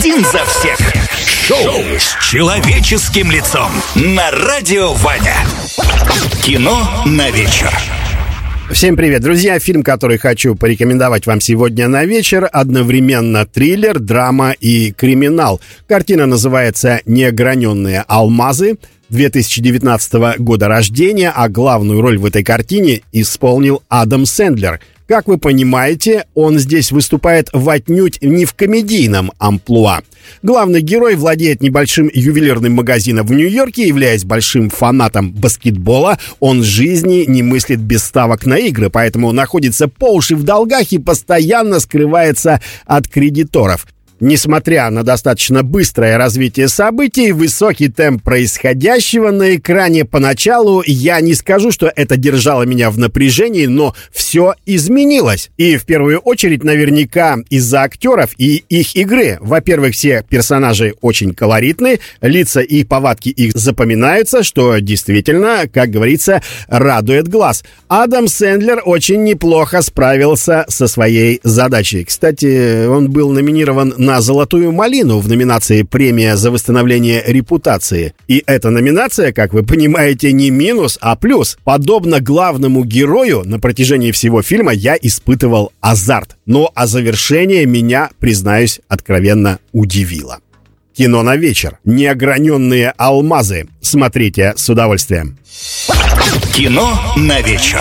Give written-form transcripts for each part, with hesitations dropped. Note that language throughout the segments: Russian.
Один за всех. Шоу с человеческим лицом на Радио Ваня. Кино на вечер. Всем привет, друзья! Фильм, который хочу порекомендовать вам сегодня на вечер, одновременно триллер, драма и криминал. Картина называется «Неограненные алмазы», 2019 года рождения, а главную роль в этой картине исполнил Адам Сэндлер. Как вы понимаете, он здесь выступает отнюдь не в комедийном амплуа. Главный герой владеет небольшим ювелирным магазином в Нью-Йорке, являясь большим фанатом баскетбола. Он в жизни не мыслит без ставок на игры, поэтому находится по уши в долгах и постоянно скрывается от кредиторов. Несмотря на достаточно быстрое развитие событий и высокий темп происходящего на экране поначалу, я не скажу, что это держало меня в напряжении, но все изменилось. И в первую очередь наверняка из-за актеров и их игры. Во-первых, все персонажи очень колоритны, лица и повадки их запоминаются, что действительно, как говорится, радует глаз. Адам Сэндлер очень неплохо справился со своей задачей. Кстати, он был номинирован на «Золотую малину» в номинации «Премия за восстановление репутации». И эта номинация, как вы понимаете, не минус, а плюс. Подобно главному герою, на протяжении всего фильма я испытывал азарт. Но завершение меня, признаюсь, откровенно удивило. Кино на вечер. «Неограненные алмазы». Смотрите с удовольствием. Кино на вечер.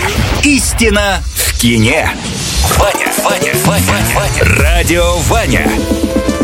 Истина в кине. Ваня. Радио Ваня.